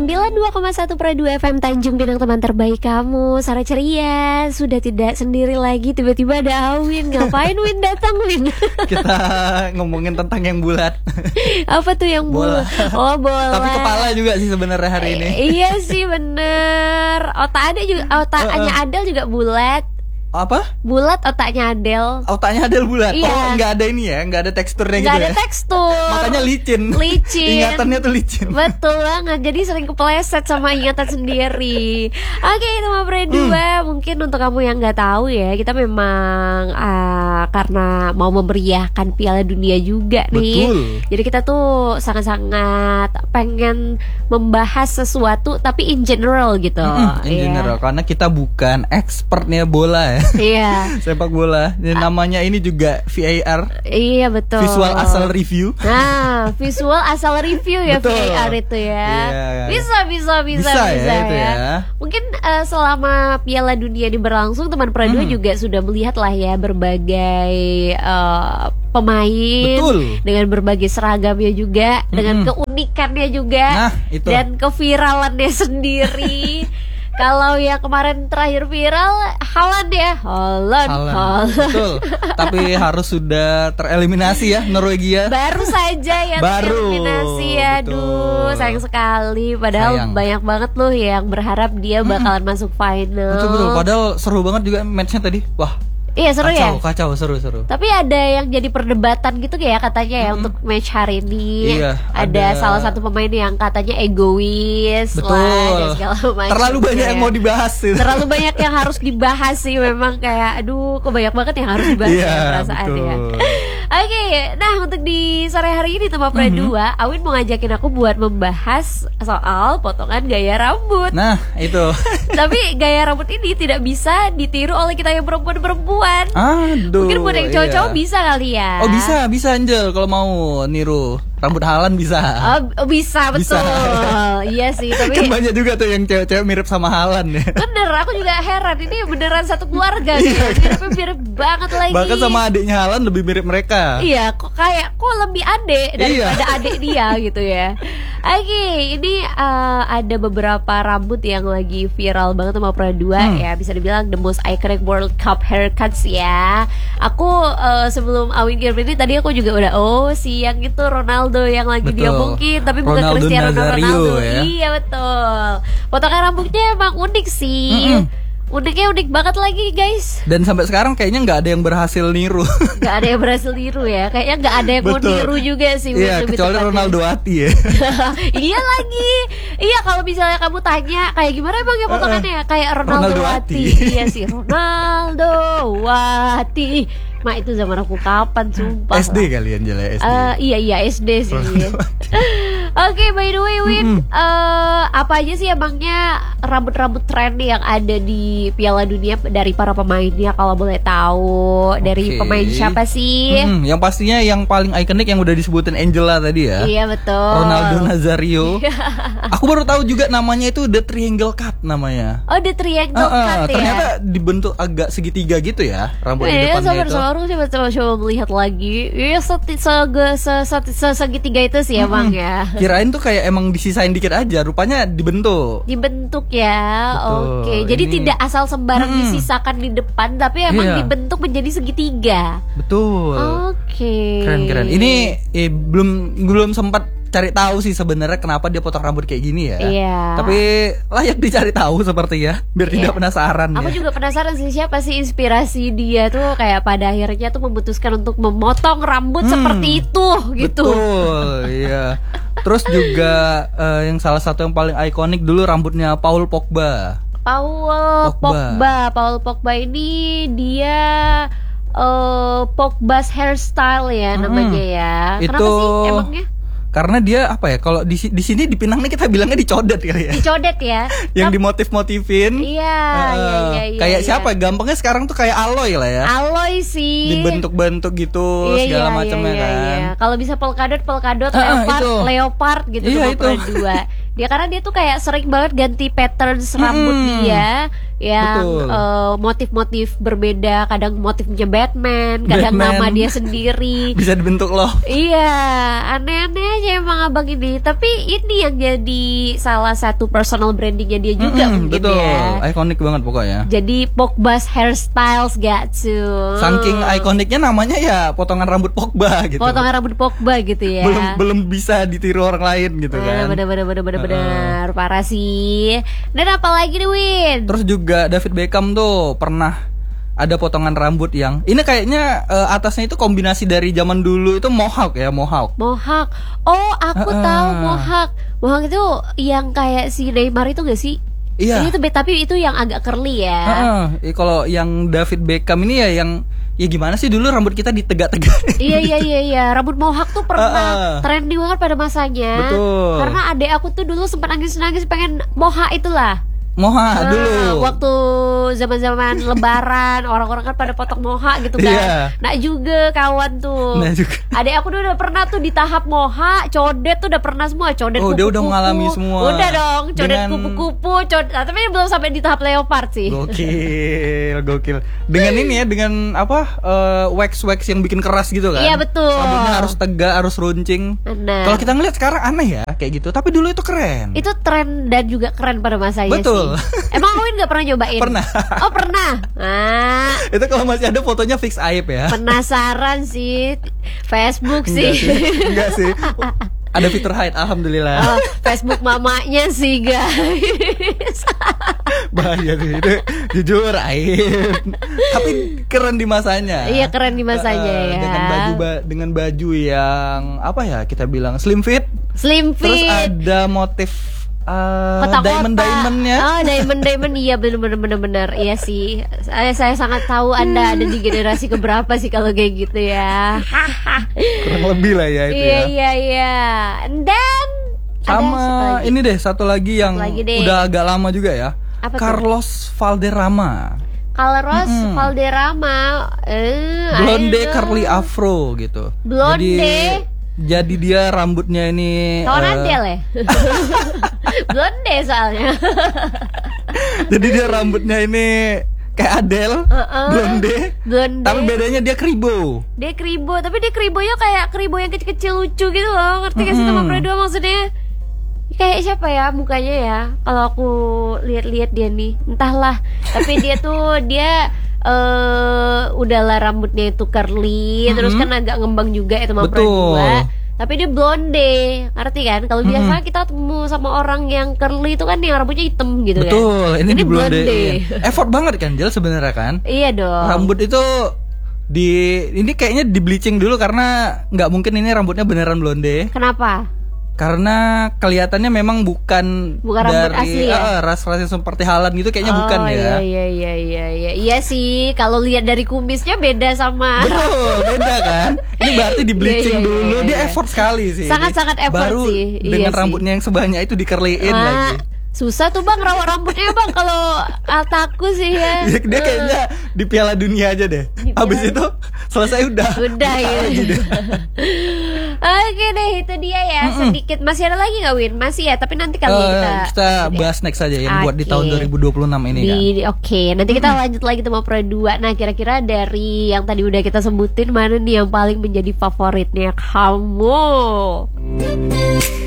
92,1 per 2 FM Tanjung Pinang, teman terbaik kamu. Sarah ceria, sudah tidak sendiri lagi. Tiba-tiba ada Awin. Ngapain Win datang, Win? Kita ngomongin tentang yang bulat. Apa tuh yang bulat? Oh, bola. Tapi kepala juga sih sebenarnya hari ini. Iya sih, bener. Otaknya Adel juga bulat. Apa? Bulat otaknya Adel. Otaknya Adel bulat. Iya. Oh, nggak ada ini ya, nggak ada teksturnya gitu ya. Nggak ada tekstur. Makanya licin. Ingatannya tuh licin. Betul banget. Jadi sering kepleset sama ingatan sendiri. Oke, itu mah berdua. Mungkin untuk kamu yang nggak tahu ya, kita memang karena mau memeriahkan Piala Dunia juga nih. Betul. Jadi kita tuh sangat-sangat pengen membahas sesuatu tapi in general gitu. In general, karena kita bukan expertnya bola ya. Iya. Sepak bola. Dan namanya ini juga VAR. Iya, betul. Visual asal review. Nah, visual asal review ya. Betul. VAR itu ya. Iya. Bisa ya. Mungkin selama Piala Dunia ini berlangsung, teman Pradua juga sudah melihat lah ya berbagai pemain. Betul. Dengan berbagai seragamnya juga, dengan keunikannya juga, nah, itu. Dan keviralannya sendiri. Kalau yang kemarin terakhir viral Haaland ya, Haaland. Betul. Tapi harus sudah tereliminasi ya Norwegia. Baru saja ya tereliminasi. Aduh, sayang sekali. Padahal banyak banget loh yang berharap dia bakalan masuk final. Betul. Padahal seru banget juga matchnya tadi. Wah. Iya, seru ya. Kacau, seru. Tapi ada yang jadi perdebatan gitu ya katanya ya untuk match hari ini. Iya, ada salah satu pemain yang katanya egois. Betul. Lah, dan segala macam. Terlalu banyak yang mau dibahas sih. Terlalu banyak yang harus dibahas sih. Memang kayak aduh, kok banyak banget yang harus dibahas ya perasaannya. Oke, nah untuk di sore hari ini teman Pradua, Awin mau ngajakin aku buat membahas soal potongan gaya rambut. Nah, itu. Tapi gaya rambut ini tidak bisa ditiru oleh kita yang perempuan. Aduh. Mungkin buat yang cowok-cowok bisa kali ya. Oh, bisa Angel kalau mau niru rambut Haaland bisa. Oh, bisa betul. Iya sih, tapi kan banyak juga tuh yang cewek-cewek mirip sama Haaland ya. Bener, aku juga heran ini beneran satu keluarga nih. Mirip banget lagi. Bahkan sama adiknya Haaland lebih mirip mereka. Iya, kok lebih adik daripada adik dia gitu ya. Oke, ini ada beberapa rambut yang lagi viral banget sama Pradua ya, bisa dibilang the most iconic World Cup haircuts ya. Aku sebelum Awin kirim ini tadi aku juga udah yang itu Ronaldo yang lagi diomongin, tapi bukan Ronaldo Cristiano Ronaldo ya? Iya betul. Potongan rambutnya emang unik sih. Unik banget lagi guys. Dan sampai sekarang kayaknya nggak ada yang berhasil niru. Nggak ada yang berhasil niru ya. Kayaknya nggak ada yang mau niru juga sih. Iya, kecuali Ronaldo Ati ya. Iya lagi. Iya, kalau misalnya kamu tanya kayak gimana emang ya potongannya, kayak Ronaldo Ati. Iya sih, Ronaldo Ati. Mak, itu zaman aku kapan sumpah. SD kalian jalan SD. Iya SD sih. Oke, by the way Win, apa aja sih emangnya rambut-rambut tren yang ada di Piala Dunia dari para pemainnya, kalau boleh tahu? Dari pemain siapa sih? Yang pastinya yang paling ikonik yang udah disebutin Angela tadi ya. Iya betul. Ronaldo Nazario. Aku baru tahu juga namanya itu The Triangle Cut namanya. Oh, The Triangle Cut ya. Ternyata dibentuk agak segitiga gitu ya rambut depannya itu. Coba melihat lagi. Iya, segitiga itu sih emang ya. Kirain tuh kayak emang disisain dikit aja, rupanya dibentuk ya. Oke. Jadi tidak asal sembarang disisakan di depan, tapi emang dibentuk menjadi segitiga. Betul. Oke. Keren. Ini belum sempat cari tahu sih sebenarnya kenapa dia potong rambut kayak gini ya. Iya. Tapi layak dicari tahu seperti ya, biar tidak penasaran. Aku juga penasaran sih siapa sih inspirasi dia tuh kayak pada akhirnya tuh memutuskan untuk memotong rambut seperti itu gitu. Betul, iya. Terus juga yang salah satu yang paling ikonik dulu rambutnya Paul Pogba. Paul Pogba ini dia Pogba's hairstyle ya namanya ya. Kenapa sih emangnya? Karena dia apa ya? Kalau di sini di Pinang nih kita bilangnya dicodet kali ya. Dicodet ya. Yang dimotif-motifin. Iya. Kayak siapa? Gampangnya sekarang tuh kayak Aloy lah ya. Aloy sih. Dibentuk-bentuk gitu segala macamnya kan. Iya. Kalau bisa polkadot, leopard gitu tuh Pradua. Dia karena dia tuh kayak sering banget ganti pattern rambut dia. yang motif-motif berbeda, kadang motifnya Batman, kadang nama dia sendiri. Bisa dibentuk loh. Iya, aneh-aneh aja emang abang ini. Tapi ini yang jadi salah satu personal brandingnya dia juga mungkin betul. Ya. Ikonik banget pokoknya. Jadi Pogba's hairstyles gitu. Saking ikoniknya namanya ya potongan rambut Pogba gitu. Potongan rambut Pogba gitu ya. Belum bisa ditiru orang lain gitu kan. Bener parah sih. Dan apalagi nih Win? Terus juga David Beckham tuh pernah ada potongan rambut yang ini kayaknya atasnya itu kombinasi dari zaman dulu itu mohawk. Oh, aku tahu mohawk. Mohawk itu yang kayak si Neymar itu gak sih? Iya. Itu tapi itu yang agak curly ya. Kalau yang David Beckham ini ya yang ya gimana sih dulu rambut kita ditegak-tegak. Iya. Rambut mohawk tuh pernah trending banget pada masanya. Betul. Karena adek aku tuh dulu sempat nangis pengen mohawk itulah. Moha dulu. Waktu zaman-zaman lebaran orang-orang kan pada potong moha gitu kan. Iya. Nak juga kawan tuh. Adek aku udah pernah tuh di tahap moha, codet tuh udah pernah semua, codet kupu-kupu. Dia udah mengalami semua. Udah dong, codet kupu-kupu, tapi belum sampai di tahap leopard sih. Gokil. Dengan ini ya, dengan apa? Wax yang bikin keras gitu kan. Iya betul. Rambutnya harus tegak, harus runcing. Nah. Kalau kita ngeliat sekarang aneh ya kayak gitu, tapi dulu itu keren. Itu tren dan juga keren pada masanya. Betul. Emang Win gak pernah nyobain? Pernah. Oh pernah. Itu kalau masih ada fotonya fix aib ya. Penasaran sih. Facebook sih. Enggak sih. Ada fitur hide, alhamdulillah. Facebook mamanya sih guys. Bahaya sih itu. Jujur aib. Tapi keren di masanya. Iya keren di masanya ya. Dengan baju yang apa ya kita bilang slim fit. Terus ada motif diamond-diamondnya. Diamond iya bener iya sih. Saya sangat tahu Anda ada di generasi keberapa sih kalau kayak gitu ya. Kurang lebih lah ya itu ya. Iya. Dan sama ini deh satu lagi yang udah agak lama juga ya. Apa Carlos Valderrama. Valderrama. Blonde curly afro gitu. Jadi dia rambutnya ini Adele ya? Blonde soalnya. Jadi dia rambutnya ini kayak Adele, blonde. Tapi bedanya dia kribo. Tapi dia kribonya kayak kribo yang kecil-kecil lucu gitu loh. Ngerti gak sih sama Fredo maksudnya? Kayak siapa ya mukanya ya? Kalau aku lihat dia nih, entahlah. Tapi dia tuh udahlah rambutnya itu curly, terus kan agak ngembang juga itu sama Pradua. Tapi dia blonde, ngerti kan? Kalau biasa kita ketemu sama orang yang curly itu kan yang rambutnya hitam gitu. Betul, kan? Ini di blonde. Effort banget kan Jel sebenarnya kan? Iya dong. Rambut itu ini kayaknya di bleaching dulu karena nggak mungkin ini rambutnya beneran blonde. Kenapa? Karena kelihatannya memang bukan dari asli ya? ras-ras yang seperti Haaland gitu kayaknya bukan ya. Iya sih, kalau lihat dari kumisnya beda sama. Betul, beda kan? Ini berarti di bleaching dulu. Dia effort sekali sih. Sangat-sangat effort baru sih. Dengan rambutnya yang sebanyak itu dikerliin lagi. Susah tuh bang rawat rambutnya bang kalau kataku sih ya. Dia kayaknya di Piala Dunia aja deh. Habis itu selesai udah gitu. Oke deh itu dia ya. Sedikit masih ada lagi nggak Win? Masih ya tapi nanti kali kita bahas next aja yang buat di tahun 2026 ini kan. Oke, nanti kita lanjut lagi sama Pro 2. Nah kira-kira dari yang tadi udah kita sebutin mana nih yang paling menjadi favoritnya kamu?